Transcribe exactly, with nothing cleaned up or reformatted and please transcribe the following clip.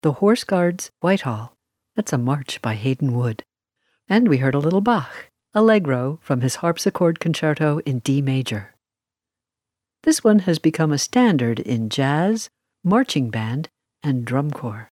The Horse Guards, Whitehall. That's a march by Hayden Wood. And we heard a little Bach, Allegro, from his harpsichord concerto in D major. This one has become a standard in jazz, marching band, and drum corps.